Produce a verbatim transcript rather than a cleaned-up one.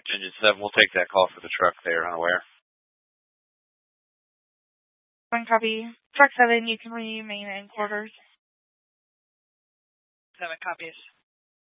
Engine seven, we'll take that call for the truck there, unaware. One copy. Truck seven, you can remain in quarters. Seven copies.